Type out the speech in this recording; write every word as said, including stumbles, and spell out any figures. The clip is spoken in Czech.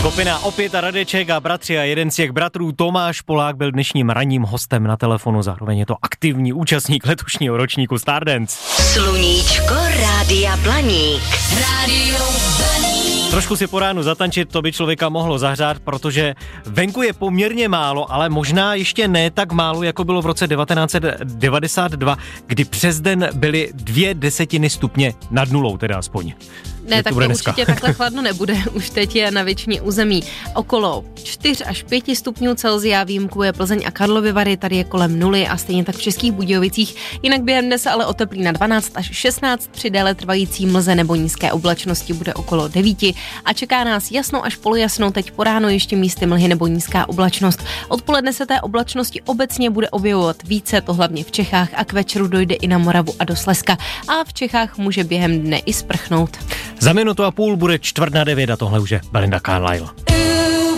Skupina Opět a Radeček a bratři a jeden z těch bratrů Tomáš Polák byl dnešním ranním hostem na telefonu, zároveň je to aktivní účastník letošního ročníku Stardance. Sluníčko Rádia Blaník. Rádio Blaník. Trošku si po ránu zatančit, to by člověka mohlo zahřát, protože venku je poměrně málo, ale možná ještě ne tak málo, jako bylo v roce devatenáct set devadesát dva, kdy přes den byly dvě desetiny stupně nad nulou, teda aspoň. Ne, tak to určitě takhle chladno nebude. Už teď je na většině území okolo čtyři až pět stupňů Celsia, výjimkou je Plzeň a Karlovy Vary, tady je kolem nuly a stejně tak v Českých Budějovicích. Jinak během dne se ale oteplí na dvanáct až šestnáct, při déle trvající mlze nebo nízké oblačnosti bude okolo devět a čeká nás jasno až polojasno, teď po ráno ještě místy mlhy nebo nízká oblačnost. Odpoledne se té oblačnosti obecně bude objevovat více, to hlavně v Čechách, a k večeru dojde i na Moravu a do Slezska a v Čechách může během dne i sprchnout. Za minutu a půl bude čtvrt na devět a tohle už je Belinda Carlisle.